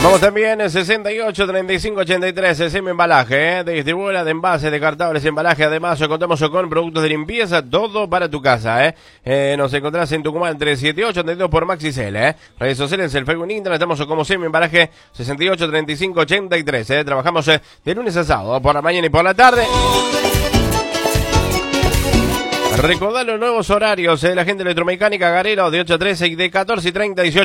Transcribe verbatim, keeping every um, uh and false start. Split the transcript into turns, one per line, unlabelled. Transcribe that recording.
Vamos también en sesenta y ocho, treinta y cinco, ochenta y tres, Semi Embalaje, ¿eh? De distribuidora de envases, de cartables, embalaje. Además, contamos con productos de limpieza, todo para tu casa, ¿eh? eh nos encontrás en Tucumán, trescientos setenta y ocho, ochenta y dos por Maxicel, ¿eh? Redes sociales, el Facebook, Instagram, estamos como Semi Embalaje, sesenta y ocho, treinta y cinco, ochenta y tres, ¿eh? Trabajamos eh, de lunes a sábado, por la mañana y por la tarde. Recordá los nuevos horarios, ¿eh? La gente electromecánica Garero, de ocho a trece y de catorce y treinta a dieciocho.